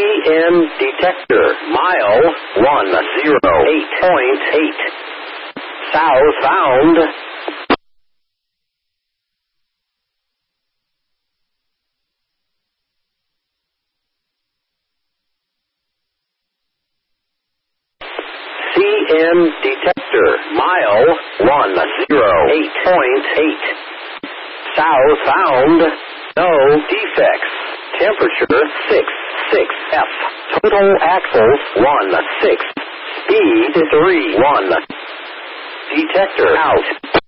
CM detector, mile 108.8. Southbound. CM detector, mile 108.8. Southbound. No defects. Temperature 66F. Total axles 16. Speed 31. Detector out.